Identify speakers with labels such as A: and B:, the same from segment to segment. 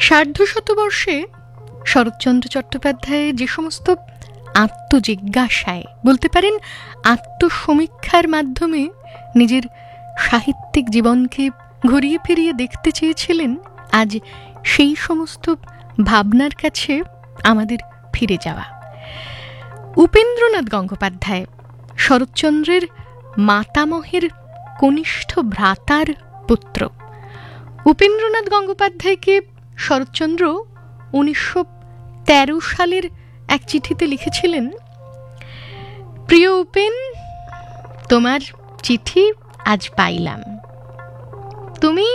A: সার্ধশতবর্ষে শরৎচন্দ্র চট্টোপাধ্যায় যে সমস্ত আত্মজিজ্ঞাসায়, বলতে পারেন আত্মসমীক্ষার মাধ্যমে নিজের সাহিত্যিক জীবনকে ঘুরিয়ে ফিরিয়ে দেখতে চেয়েছিলেন, আজ সেই সমস্ত ভাবনার কাছে আমাদের ফিরে যাওয়া। উপেন্দ্রনাথ গঙ্গোপাধ্যায় শরৎচন্দ্রের মাতামহের কনিষ্ঠ ভ্রাতার পুত্র। উপেন্দ্রনাথ গঙ্গোপাধ্যায়কে শরৎচন্দ্র 1913 সালের এক চিঠিতে লিখেছিলেন, প্রিয় উপেন, তোমার চিঠি আজ পাইলাম। তুমি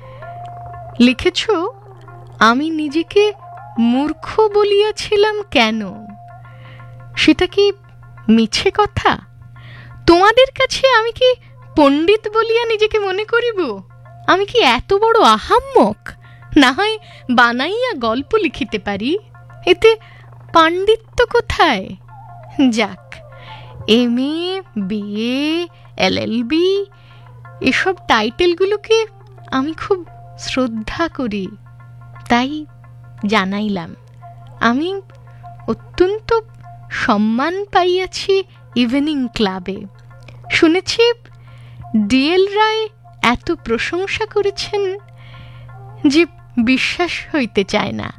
A: লিখেছ, আমি নিজেকে মূর্খ বলিয়াছিলাম কেন? সেটা কি মিছে কথা? তোমাদের কাছে আমি কি পণ্ডিত বলিয়া নিজেকে মনে করিব? আমি কি এত বড় আহাম্মক? না হয় বানাইয়া গল্প লিখিতে পারি, এতে পাণ্ডিত্য কোথায়? যাক, MA, BA, LLB এসব টাইটেলগুলোকে আমি খুব শ্রদ্ধা করি, তাই জানাইলাম। আমি অত্যন্ত সম্মান পাইয়াছি ইভিনিং ক্লাবে। শুনেছি DL রায় এত প্রশংসা করেছেন যে বিশ্বাস হইতে চায় না।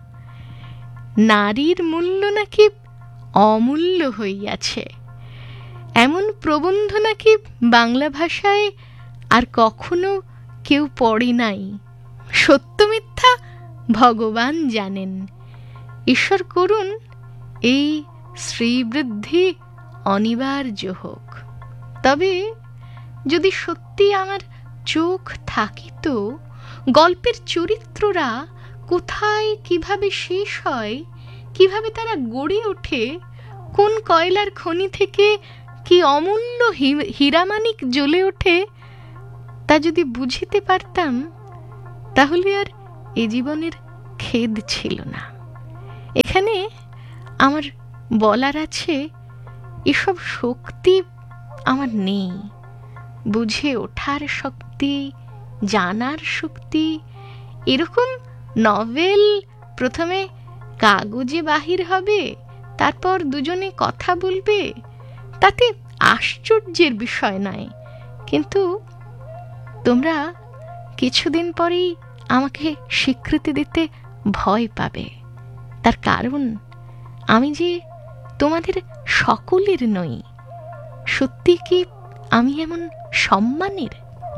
A: নারীর মূল্য নাকি অমূল্য হইয়াছে, এমন প্রবন্ধ নাকি বাংলা ভাষায় আর কখনো কেউ পড়ে নাই। সত্য মিথ্যা ভগবান জানেন। ঈশ্বর করুন এই শ্রীবৃদ্ধি অনিবার্য হোক। তবে যদি সত্যি আমার চোখ থাকিত, গল্পের চরিত্ররা কোথায় কিভাবে শেষ হয়, কিভাবে তারা গড়ে ওঠে, কোন কয়লার খনি থেকে কি অমূল্য হীরামানিক জ্বলে ওঠে, তা যদি বুঝিতে পারতাম, তাহলে আর এ জীবনের খেদ ছিল না। এখানে আমার বলার আছে, এসব শক্তি আমার নেই। বুঝে ওঠার শক্তি, জানার শক্তি, এরকম নভেল প্রথমে কাগজে বাহির হবে, তারপর দুজনে কথা বলবে, তাতে আশ্চর্যের বিষয় নয়। কিন্তু তোমরা কিছুদিন পরেই আমাকে স্বীকৃতি দিতে ভয় পাবে। তার কারণ আমি যে তোমাদের সকলের নই। সত্যি কি আমি এমন সম্মানের?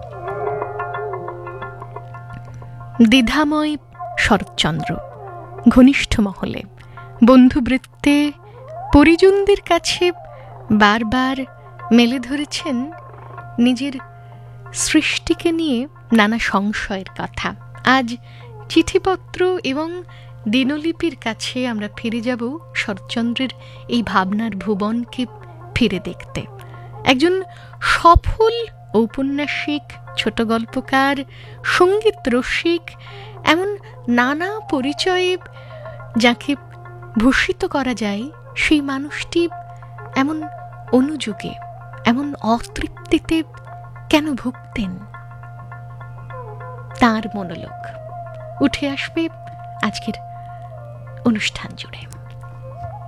A: দ্বিধাময় শরৎচন্দ্র ঘনিষ্ঠ মহলে, বন্ধুবৃত্তে, পরিজনদের কাছে বারবার মেলে ধরেছেন নিজের সৃষ্টিকে নিয়ে নানা সংশয়ের কথা। আজ চিঠিপত্র এবং দিনলিপির কাছে আমরা ফিরে যাব শরৎচন্দ্রের এই ভাবনার ভুবনকে ফিরে দেখতে। একজন সফল ঔপন্যাসিক, ছোট গল্পকার, সঙ্গীত রসিক, এমন নানা পরিচয়ে যাকে ভূষিত করা যায়, সেই মানুষটি এমন অনুযোগে, এমন অতৃপ্তিতে কেন ভুগতেন? তার মনোলোগ উঠে আসবে আজকের অনুষ্ঠান জুড়ে।